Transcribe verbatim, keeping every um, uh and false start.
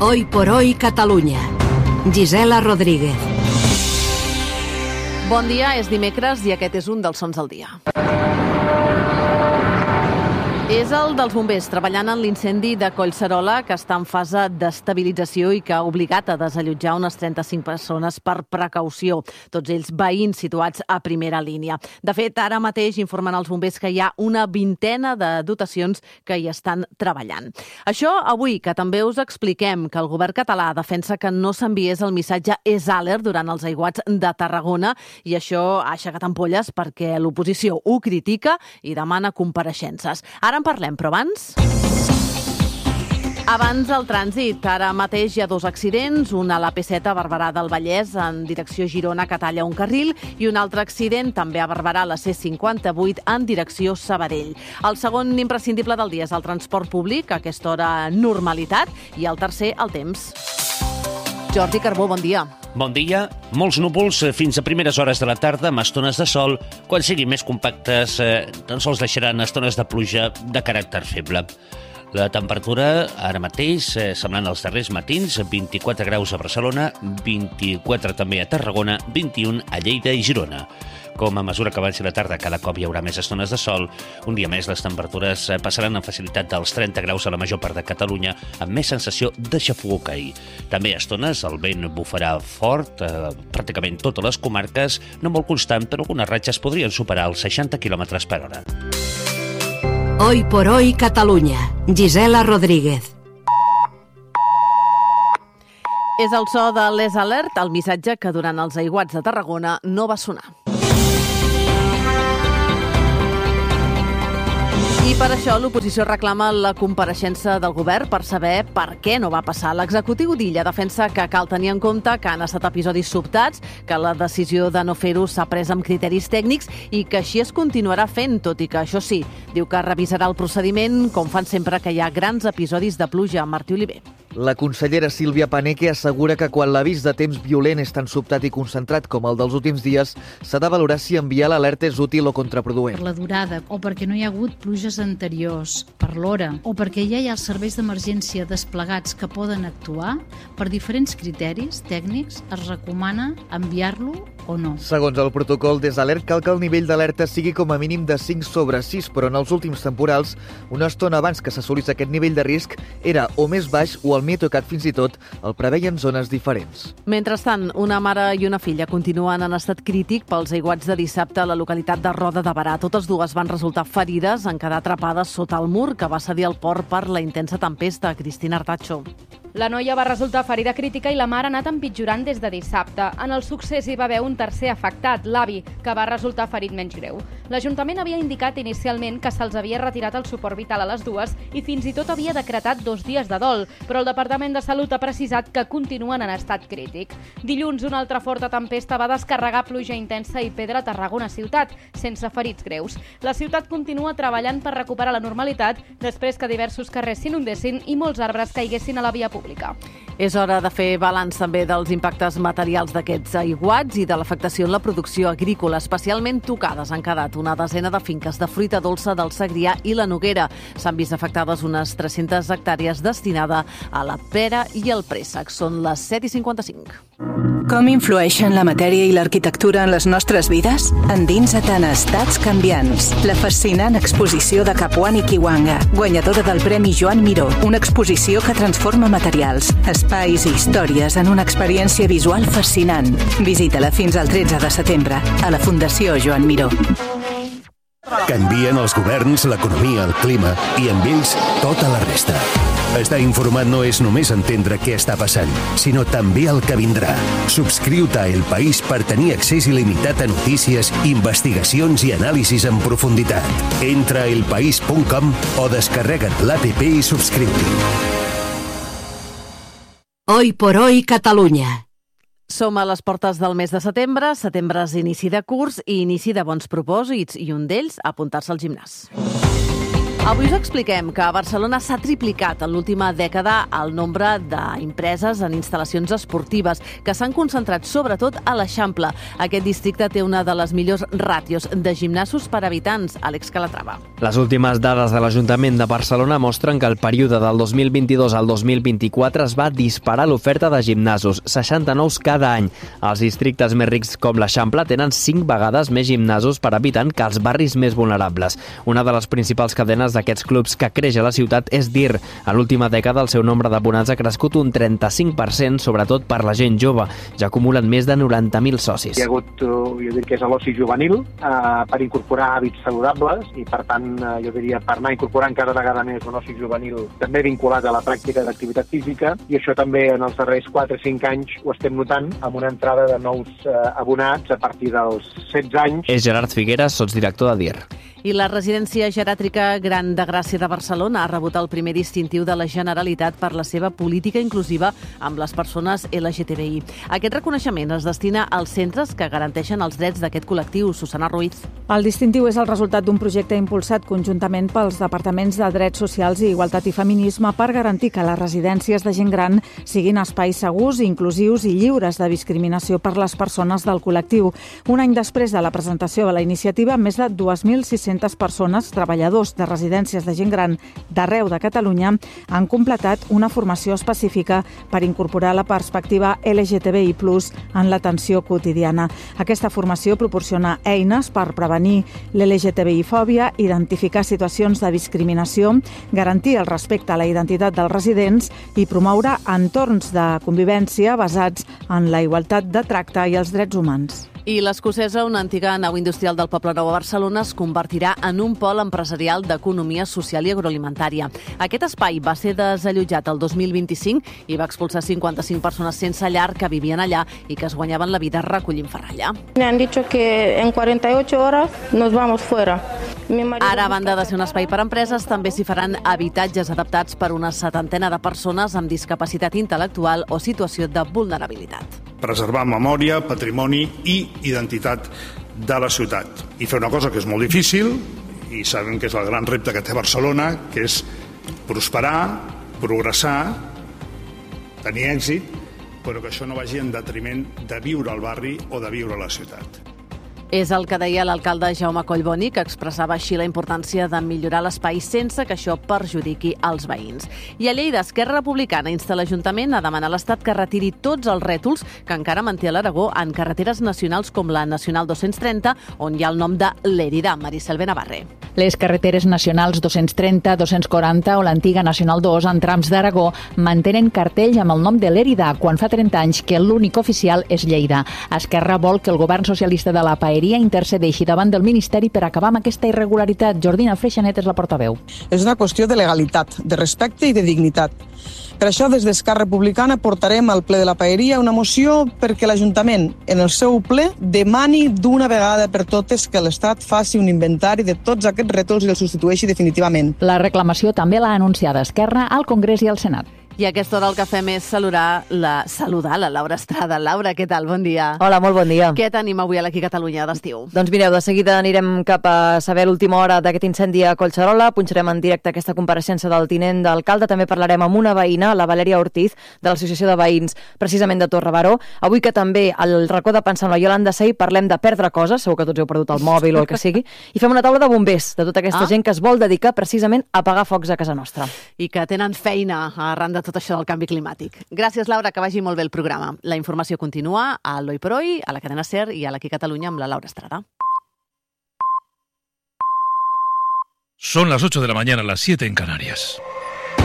Hoy por hoy Catalunya. Gisela Rodríguez. Bon dia, és dimecres i aquest és un dels sons del dia. És el dels bombers treballant en l'incendi de Collserola, que està en fase d'estabilització i que ha obligat a desallotjar unes trenta-cinc persones per precaució, tots ells veïns situats a primera línia. De fet, ara mateix informen els bombers que hi ha una vintena de dotacions que hi estan treballant. Això avui, que també us expliquem que el govern català defensa que no s'enviés el missatge És Alert durant els aiguats de Tarragona i això ha aixecat ampolles perquè l'oposició ho critica i demana compareixences. Ara en parlem, però abans... Abans el trànsit. Ara mateix hi ha dos accidents, un a la P set a Barberà del Vallès en direcció Girona que talla un carril i un altre accident també a Barberà a la C cinquanta-vuit en direcció Sabadell. El segon imprescindible del dia és el transport públic, a aquesta hora normalitat, i el tercer, el temps. Jordi Carbó, bon dia. Bon dia. Molts núvols fins a primeres hores de la tarda, amb estones de sol. Quan siguin més compactes, eh, tan sols deixaran estones de pluja de caràcter feble. La temperatura, ara mateix, eh, semblant als darrers matins, vint-i-quatre graus a Barcelona, vint-i-quatre també a Tarragona, vint-i-un a Lleida i Girona. Com a mesura que avanci la tarda, cada cop hi haurà més estones de sol. Un dia més, les temperatures passaran amb facilitat dels trenta graus a la major part de Catalunya, amb més sensació de xafogor que ahir. També a estones el vent bufarà fort, eh, pràcticament totes les comarques, no molt constant, però algunes ratxes podrien superar els seixanta quilòmetres per hora. Hoy por hoy Catalunya. Gisela Rodríguez. És el so de l'És Alert, el missatge que durant els aiguats de Tarragona no va sonar. I per això l'oposició reclama la compareixença del govern per saber per què no va passar. L'executiu d'Illa defensa que cal tenir en compte que han estat episodis sobtats, que la decisió de no fer-ho s'ha pres amb criteris tècnics i que així es continuarà fent, tot i que, això sí, diu que revisarà el procediment, com fan sempre que hi ha grans episodis de pluja. Martí Oliver. La consellera Sílvia Paneque assegura que quan l'avís de temps violent és tan sobtat i concentrat com el dels últims dies, s'ha de valorar si enviar l'alerta és útil o contraproduent. Per la durada, o perquè no hi ha hagut pluges anteriors, per l'hora, o perquè ja hi ha els serveis d'emergència desplegats que poden actuar, per diferents criteris tècnics es recomana enviar-lo o no. Segons el protocol d'És Alert, cal que el nivell d'alerta sigui com a mínim de cinc sobre sis, però en els últims temporals, una estona abans que s'assolís aquest nivell de risc, era o més baix o el Meteocat fins i tot el preveien zones diferents. Mentrestant, una mare i una filla continuen en estat crític pels aiguats de dissabte a la localitat de Roda de Berà. Totes dues van resultar ferides en quedar atrapades sota el mur que va cedir el port per la intensa tempesta. Cristina Artacho. La noia va resultar ferida crítica i la mare ha anat empitjorant des de dissabte. En el succés hi va haver un tercer afectat, l'avi, que va resultar ferit menys greu. L'Ajuntament havia indicat inicialment que se'ls havia retirat el suport vital a les dues i fins i tot havia decretat dos dies de dol, però el Departament de Salut ha precisat que continuen en estat crític. Dilluns, una altra forta tempesta va descarregar pluja intensa i pedra a Tarragona ciutat, sense ferits greus. La ciutat continua treballant per recuperar la normalitat després que diversos carrers s'inundessin i molts arbres caiguessin a la via pública. És hora de fer balanç també dels impactes materials d'aquests aiguats i de l'afectació en la producció agrícola. Especialment tocades han quedat una desena de finques de fruita dolça del Segrià i la Noguera. S'han vist afectades unes tres-centes hectàrees destinada a la pera i el préssec. Són les set i cinquanta-cinc. Com influeixen la matèria i l'arquitectura en les nostres vides? Endinsa't en Estats canviants, la fascinant exposició de Capuani Kiwanga, guanyadora del Premi Joan Miró, una exposició que transforma materials, espais i històries en una experiència visual fascinant. Visita-la fins al tretze de setembre a la Fundació Joan Miró. Canvien els governs, l'economia, el clima i amb ells tota la resta. Estar informat no és només entendre què està passant, sinó també el que vindrà. Subscriu-te a El País per tenir accés il·limitat a notícies, investigacions i anàlisis en profunditat. Entra a elpaís punt com o descarrega't l'app i subscriu-t'hi. Hoy por hoy Catalunya. Som a les portes del mes de setembre. Setembre és inici de curs i inici de bons propòsits, i un d'ells, apuntar-se al gimnàs. Avui us expliquem que a Barcelona s'ha triplicat en l'última dècada el nombre d'empreses en instal·lacions esportives que s'han concentrat sobretot a l'Eixample. Aquest districte té una de les millors ràtios de gimnasos per habitants. Àlex Calatrava. Les últimes dades de l'Ajuntament de Barcelona mostren que el període del dos mil vint-i-dos al dos mil vint-i-quatre es va disparar l'oferta de gimnasos, seixanta nous cada any. Els districtes més rics com l'Eixample tenen cinc vegades més gimnasos per habitant que els barris més vulnerables. Una de les principals cadenes d'aquests clubs que creix a la ciutat és D I R. A l'última dècada el seu nombre d'abonats ha crescut un trenta-cinc per cent, sobretot per la gent jove. Ja acumulen més de noranta mil socis. Hi ha hagut, jo diria que és l'oci juvenil, eh, per incorporar hàbits saludables i, per tant, eh, jo diria per anar incorporant cada vegada més un oci juvenil també vinculat a la pràctica d'activitat física, i això també en els darrers quatre o cinc anys ho estem notant amb una entrada de nous eh, abonats a partir dels setze anys. És Gerard Figueres, sotsdirector de D I R. I la residència geriàtrica Gran de Gràcia de Barcelona ha rebut el primer distintiu de la Generalitat per la seva política inclusiva amb les persones L G T B I. Aquest reconeixement es destina als centres que garanteixen els drets d'aquest col·lectiu. Susana Ruiz. El distintiu és el resultat d'un projecte impulsat conjuntament pels Departaments de Drets Socials i Igualtat i Feminisme per garantir que les residències de gent gran siguin espais segurs, inclusius i lliures de discriminació per les persones del col·lectiu. Un any després de la presentació de la iniciativa, més de dos mil sis-centes persones, treballadors de residències de gent gran d'arreu de Catalunya, han completat una formació específica per incorporar la perspectiva L G T B I plus, en l'atenció quotidiana. Aquesta formació proporciona eines per prevenir l'L G T B I fòbia, identificar situacions de discriminació, garantir el respecte a la identitat dels residents i promoure entorns de convivència basats en la igualtat de tracte i els drets humans. I l'Escocesa, una antiga nau industrial del Poble Nou a Barcelona, es convertirà en un pol empresarial d'economia social i agroalimentària. Aquest espai va ser desallotjat el dos mil vint-i-cinc i va expulsar cinquanta-cinc persones sense llar que vivien allà i que es guanyaven la vida recollint ferralla. Me han dicho que en quaranta y ocho horas nos vamos fuera. Ara, a banda de ser un espai per a empreses, també s'hi faran habitatges adaptats per una setantena de persones amb discapacitat intel·lectual o situació de vulnerabilitat. Preservar memòria, patrimoni i identitat de la ciutat. I fer una cosa que és molt difícil, i sabem que és el gran repte que té Barcelona, que és prosperar, progressar, tenir èxit, però que això no vagi en detriment de viure al barri o de viure a la ciutat. És el que deia l'alcalde Jaume Collboni, que expressava així la importància de millorar l'espai sense que això perjudiqui els veïns. I a Lleida, Esquerra Republicana insta l'Ajuntament a demanar a l'Estat que retiri tots els rètols que encara manté a l'Aragó en carreteres nacionals com la Nacional dos-cents trenta, on hi ha el nom de Lérida. Maricel Benavarre. Les carreteres nacionals dos-cents trenta, dos-cents quaranta o l'antiga Nacional dos en trams d'Aragó mantenen cartells amb el nom de Lérida, quan fa trenta anys que l'únic oficial és Lleida. Esquerra vol que el govern socialista de la Paeria intercedeixi davant del Ministeri per acabar amb aquesta irregularitat. Jordina Freixanet és la portaveu. És una qüestió de legalitat, de respecte i de dignitat. Per això, des d'Esquerra Republicana portarem al ple de la Paeria una moció perquè l'Ajuntament, en el seu ple, demani d'una vegada per totes que l'Estat faci un inventari de tots aquests rètols i els substitueixi definitivament. La reclamació també l'ha anunciada Esquerra al Congrés i al Senat. I a aquesta hora el que fem és saludar la, saludar la Laura Estrada. Laura, què tal? Bon dia. Hola, molt bon dia. Què tenim avui a l'Aquí Catalunya d'estiu? Doncs mireu, de seguida anirem cap a saber l'última hora d'aquest incendi a Collserola. Punxarem en directe aquesta compareixença del tinent d'alcalde. També parlarem amb una veïna, la Valèria Ortiz, de l'Associació de Veïns, precisament de Torrebaró. Avui que també al racó de pensar amb la Yolanda Sey parlem de perdre coses, segur que tots heu perdut el mòbil o el que sigui, i fem una taula de bombers, de tota aquesta ah. gent que es vol dedicar precisament a apagar focs a casa nostra. I que tenen feina arran de tot això del canvi climàtic. Gràcies, Laura, que vagi molt bé el programa. La informació continua a l'Oi per Oi, a la cadena SER i a l'Aquí Catalunya amb la Laura Estrada. Son las ocho de la mañana, las siete en Canarias.